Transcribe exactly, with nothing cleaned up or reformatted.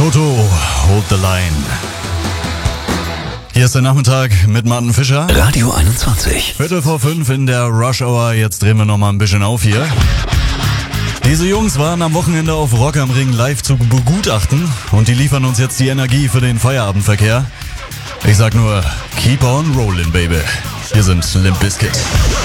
Toto, Hold the Line. Hier ist der Nachmittag mit Martin Fischer. Radio einundzwanzig. Viertel vor fünf in der Rush Hour. Jetzt drehen wir nochmal ein bisschen auf hier. Diese Jungs waren am Wochenende auf Rock am Ring live zu begutachten und die liefern uns jetzt die Energie für den Feierabendverkehr. Ich sag nur, keep on rolling, baby. Hier sind Limp Bizkit.